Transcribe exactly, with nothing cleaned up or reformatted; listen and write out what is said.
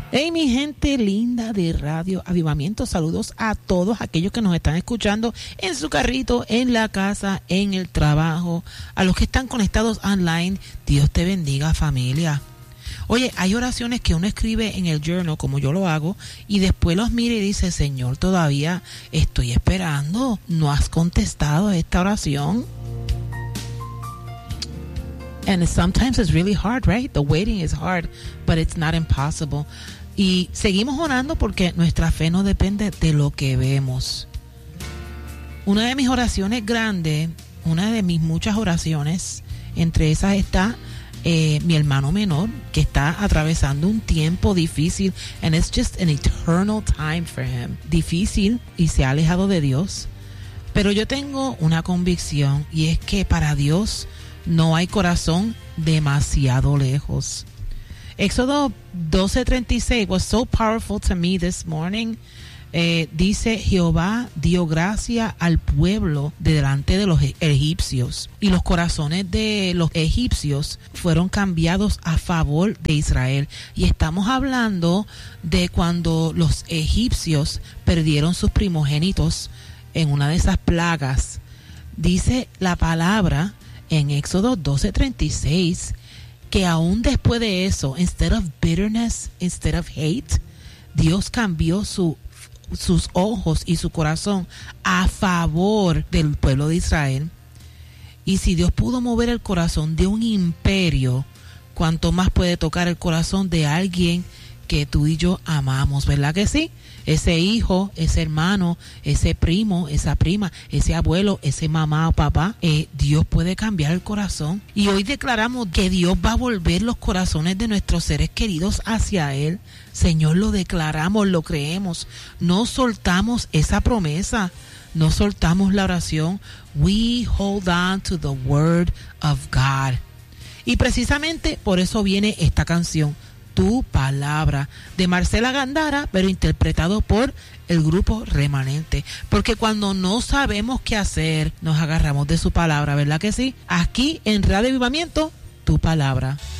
Hey, mi gente linda de Radio Avivamiento, saludos a todos aquellos que nos están escuchando en su carrito, en la casa, en el trabajo, a los que están conectados online. Dios te bendiga, familia. Oye, hay oraciones que uno escribe en el journal, como yo lo hago, y después los mira y dice, Señor, todavía estoy esperando, no has contestado esta oración. And sometimes it's really hard, right? The waiting is hard, but it's not impossible. Y seguimos orando porque nuestra fe no depende de lo que vemos. Una de mis oraciones grandes, una de mis muchas oraciones, entre esas está eh, mi hermano menor, que está atravesando un tiempo difícil, and it's just an eternal time for him. Difícil, y se ha alejado de Dios. Pero yo tengo una convicción, y es que para Dios no hay corazón demasiado lejos. Éxodo doce treinta y seis was so powerful to me this morning. Eh, dice, Jehová dio gracia al pueblo de delante de los egipcios, y los corazones de los egipcios fueron cambiados a favor de Israel. Y estamos hablando de cuando los egipcios perdieron sus primogénitos en una de esas plagas. Dice la palabra en Éxodo doce treinta y seis que aún después de eso, instead of bitterness, instead of hate, Dios cambió su, sus ojos y su corazón a favor del pueblo de Israel. Y si Dios pudo mover el corazón de un imperio, ¿cuánto más puede tocar el corazón de alguien que tú y yo amamos? ¿Verdad que sí? Ese hijo, ese hermano, ese primo, esa prima, ese abuelo, ese mamá o papá, eh, Dios puede cambiar el corazón. Y hoy declaramos que Dios va a volver los corazones de nuestros seres queridos hacia Él. Señor, lo declaramos, lo creemos. No soltamos esa promesa, no soltamos la oración. We hold on to the word of God. Y precisamente por eso viene esta canción, Tu Palabra, de Marcela Gandara, pero interpretado por el grupo Remanente. Porque cuando no sabemos qué hacer, nos agarramos de su palabra, ¿verdad que sí? Aquí en Radio Avivamiento, Tu Palabra.